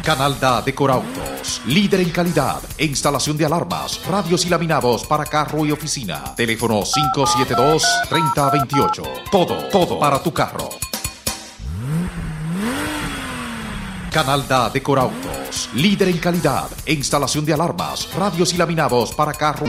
Canalda Decorautos, líder en calidad e instalación de alarmas, radios y laminados para carro y oficina. Teléfono 572-3028. Todo para tu carro. Canalda Decorautos, líder en calidad e instalación de alarmas, radios y laminados para carro.